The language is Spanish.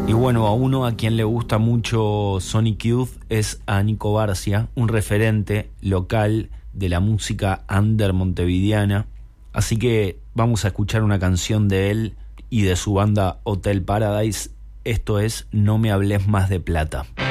Y bueno, a uno a quien le gusta mucho Sonic Youth es a Nico Barcia, un referente local de la música under montevideana. Así que vamos a escuchar una canción de él y de su banda Hotel Paradise. Esto es No me hables más de plata.